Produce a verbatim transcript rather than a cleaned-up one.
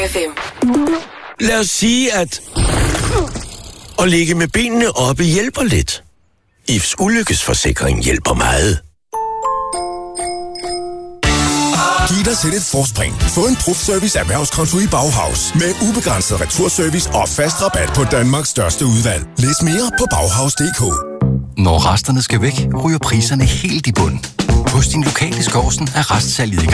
F M. Lad os sige, at at ligge med benene oppe hjælper lidt. I F's ulykkesforsikring hjælper meget. Giv dig selv et forspring. Få en Prof-service erhvervskonto i Bauhaus. Med ubegrænset returservice og fast rabat på Danmarks største udvalg. Læs mere på bauhaus punktum d k. Når resterne skal væk, ryger priserne helt i bund. Hos din lokale Skovsen er restsalget i gang.